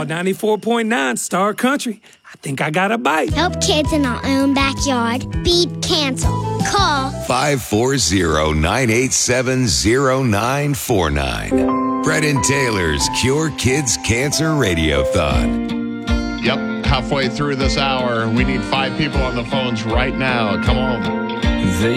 Oh, 94.9 Star Country. I think I got a bite. Help kids in our own backyard. Beat cancer. Call 540-987-0949. Brett and Taylor's Cure Kids Cancer Radiothon. Yep, halfway through this hour. We need 5 people on the phones right now. Come on.